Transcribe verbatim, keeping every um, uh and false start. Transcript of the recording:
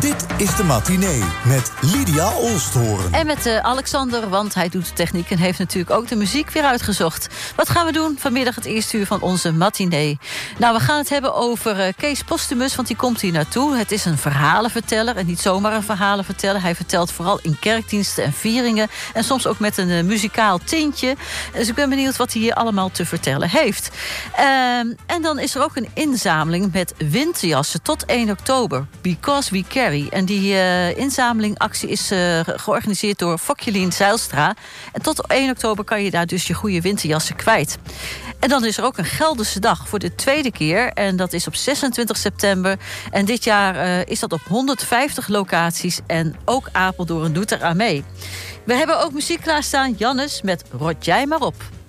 Dit is de matinee met Lydia Oosthoorn. En met uh, Alexander, want hij doet de techniek en heeft natuurlijk ook de muziek weer uitgezocht. Wat gaan we doen vanmiddag het eerste uur van onze matinee? Nou, we gaan het hebben over uh, Kees Postumus, want die komt hier naartoe. Het is een verhalenverteller en niet zomaar een verhalenverteller. Hij vertelt vooral in kerkdiensten en vieringen en soms ook met een uh, muzikaal tintje. Dus ik ben benieuwd wat hij hier allemaal te vertellen heeft. Uh, en dan is er ook een inzameling met winterjassen tot één oktober. Because we carry. En die uh, inzamelingactie is uh, georganiseerd door Fokjelien Zijlstra. En tot één oktober kan je daar dus je goede winterjassen kwijt. En dan is er ook een Gelderse dag voor de tweede keer. En dat is op zesentwintig september. En dit jaar uh, is dat op honderdvijftig locaties. En ook Apeldoorn doet er aan mee. We hebben ook muziek klaarstaan. Jannes met Rot jij maar op.